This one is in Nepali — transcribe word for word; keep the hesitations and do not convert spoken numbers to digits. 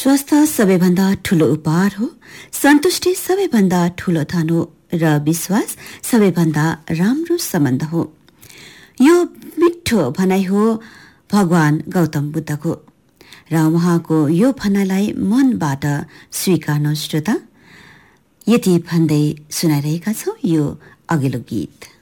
स्वास्थ्य सबैभन्दा ठूलो उपहार हो, सन्तुष्टि सबैभन्दा ठूलो धन हो र विश्वास सबैभन्दा राम्रो सम्बन्ध हो। यो मिठो भनाइ हो भगवान गौतम बुद्धको र उहाँको यो भनाइलाई मनबाट स्वीकार्नु। श्रोता, यति भन्दै सुनाइरहेका छौं यो अघिल्लो गीत।